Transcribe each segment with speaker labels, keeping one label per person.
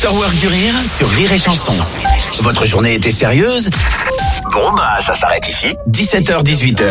Speaker 1: l'After Work du Rire sur Rire et Chanson. Votre journée était sérieuse ? Bon, ça s'arrête ici. 17h-18h.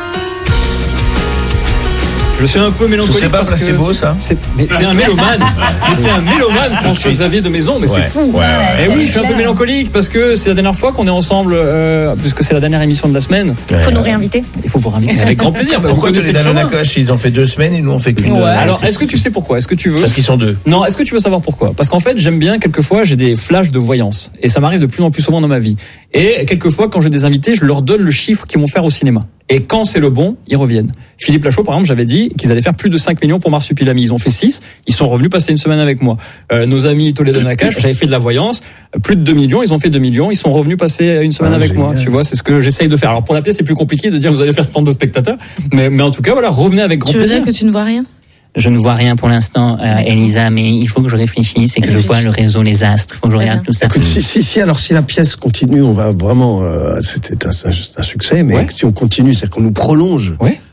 Speaker 2: Je suis un peu mélancolique.
Speaker 3: Ce serait pas placebo, ça?
Speaker 2: Mais t'es un mélomane. François-Xavier de Maison, mais c'est fou. Et oui, je suis un peu mélancolique parce que c'est la dernière fois qu'on est ensemble, puisque c'est la dernière émission de la semaine.
Speaker 4: Faut nous réinviter.
Speaker 2: Il faut vous réinviter avec grand plaisir.
Speaker 3: Pourquoi les Danonacoche, ils ont fait 2 semaines et nous on fait qu'une?
Speaker 2: Alors, est-ce que tu sais pourquoi? Est-ce que tu veux?
Speaker 3: Parce qu'ils sont 2.
Speaker 2: Non, est-ce que tu veux savoir pourquoi? Parce qu'en fait, j'aime bien, quelquefois, j'ai des flashs de voyance. Et ça m'arrive de plus en plus souvent dans ma vie. Et quelquefois, quand j'ai des invités, je leur donne le chiffre qu'ils vont faire au cinéma. Et quand c'est le bon, ils reviennent. Philippe Lachaud, par exemple, j'avais dit qu'ils allaient faire plus de 5 millions pour Marsupilami. Ils ont fait 6. Ils sont revenus passer une semaine avec moi. Nos amis Toledo Nakache, j'avais fait de la voyance. Plus de 2 millions. Ils ont fait 2 millions. Ils sont revenus passer une semaine avec moi. Tu vois, c'est ce que j'essaye de faire. Alors, pour la pièce, c'est plus compliqué de dire vous allez faire tant de spectateurs. Mais en tout cas, voilà, revenez avec grand plaisir.
Speaker 4: Tu veux dire que tu ne vois rien?
Speaker 5: Je ne vois rien pour l'instant, Elisa, mais il faut que je réfléchisse et que je vois le réseau, les astres. Il faut que je regarde tout ça.
Speaker 6: Écoute, alors si la pièce continue, on va vraiment, c'était un succès, mais si on continue, c'est-à-dire qu'on nous prolonge.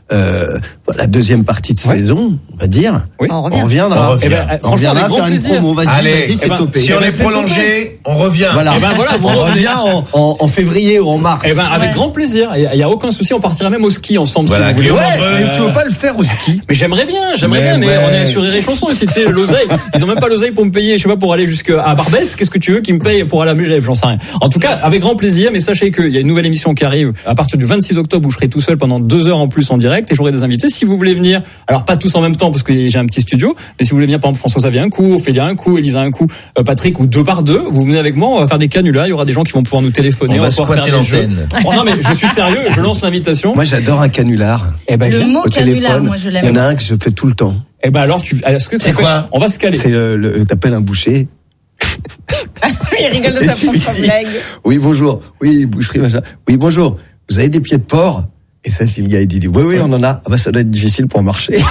Speaker 6: La deuxième partie de saison, on va dire.
Speaker 2: Oui.
Speaker 4: On
Speaker 6: reviendra.
Speaker 2: On
Speaker 6: reviendra faire une promo.
Speaker 3: Allez,
Speaker 6: c'est topé.
Speaker 3: Si on est prolongé, on revient.
Speaker 6: Voilà. On revient en février ou en mars.
Speaker 2: Avec grand plaisir. Il y a aucun souci. On partira même au ski ensemble.
Speaker 3: Voilà,
Speaker 2: si vous voulez.
Speaker 6: Mais tu veux pas le faire au ski?
Speaker 2: Mais j'aimerais bien, mais on est sur Rire et Chanson ici, tu sais, l'oseille. Ils ont même pas l'oseille pour me payer, je sais pas, pour aller jusqu'à Barbès. Qu'est-ce que tu veux qu'ils me payent pour aller à Mugève? J'en sais rien. En tout cas, avec grand plaisir, mais sachez qu'il y a une nouvelle émission qui arrive à partir du 26 octobre où je serai tout seul pendant 2 heures en plus en direct et j'aurai des invités. Si vous voulez venir, alors pas tous en même temps parce que j'ai un petit studio, mais si vous voulez venir, par exemple, François-Xavier un coup, Ophélia un coup, Elisa un coup, Patrick ou 2 par 2, vous venez avec moi, on va faire des canulars, il y aura des gens qui vont pouvoir nous téléphoner,
Speaker 3: on va
Speaker 2: pouvoir faire des jeux. Non mais je suis sérieux, je lance l'invitation.
Speaker 6: Moi j'adore un canular.
Speaker 4: Le mot
Speaker 6: au
Speaker 4: canular,
Speaker 6: téléphone,
Speaker 4: moi je l'aime.
Speaker 6: il y en a un que je fais tout le temps.
Speaker 2: Alors est-ce que
Speaker 3: c'est quoi?
Speaker 2: On va se caler.
Speaker 6: C'est t'appelles un boucher.
Speaker 4: Il rigole de sa propre blague.
Speaker 6: Oui, bonjour. Oui, boucherie, machin. Oui, bonjour. Vous avez des pieds de porc? Et ça, si le gars, il dit, oui, on en a. Ah bah, ça doit être difficile pour marcher.
Speaker 3: Il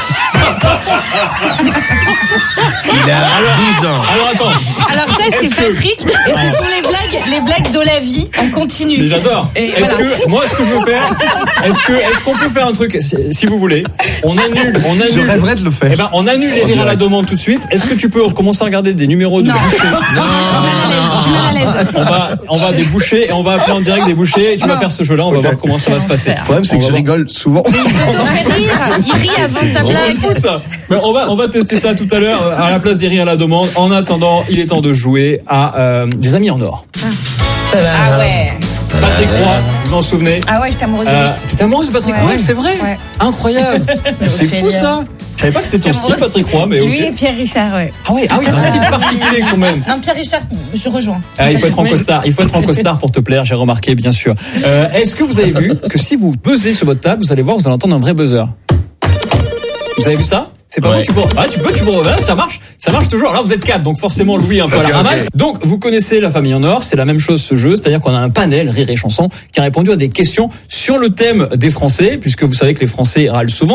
Speaker 3: a 12 ans.
Speaker 2: Alors attends.
Speaker 4: Alors ça, c'est Patrick, et ce sont les blagues d'Olavie en continu.
Speaker 2: Mais j'adore. Ce que je veux faire, est-ce qu'on peut faire un truc, si vous voulez, on annule.
Speaker 6: Je rêverais de le faire.
Speaker 2: On annule les rires à la demande tout de suite. Est-ce que tu peux commencer à regarder des numéros de bouchers?
Speaker 4: Non, je suis mal à l'aise.
Speaker 2: On va des bouchers et on va appeler en direct des bouchers et tu vas faire ce jeu-là, on va voir comment ça va se passer.
Speaker 6: Le problème, c'est que je rigole souvent.
Speaker 4: Mais il s'auto-fait rire. Il rit avant sa blague.
Speaker 2: C'est fou ça. Mais on va tester ça tout à l'heure à la place des rires à la demande. En attendant, il est temps de jouer à des amis en or.
Speaker 4: Ah ouais.
Speaker 2: Patrick Roy, vous vous en souvenez?
Speaker 4: Ah ouais, j'étais amoureuse de lui.
Speaker 2: T'étais amoureuse de Patrick Roy, c'est vrai?
Speaker 4: Ouais.
Speaker 2: Incroyable. C'est fou ça. Je savais pas que c'était ton style, Patrick Roy, mais ok.
Speaker 4: Lui et Pierre Richard, ouais.
Speaker 2: Ah oui, c'est un style particulier quand même.
Speaker 4: Non, Pierre Richard, je rejoins.
Speaker 2: Il faut être en costard pour te plaire, j'ai remarqué, bien sûr. Est-ce que vous avez vu que si vous buzzez sur votre table, vous allez voir, vous allez entendre un vrai buzzer? Vous avez vu ça? C'est pas bon, tu peux, ça marche toujours. Alors là, vous êtes 4, donc forcément, Louis un peu à la ramasse. Donc, vous connaissez la famille en or, c'est la même chose ce jeu, c'est-à-dire qu'on a un panel, Rire et Chanson, qui a répondu à des questions sur le thème des Français, puisque vous savez que les Français râlent souvent.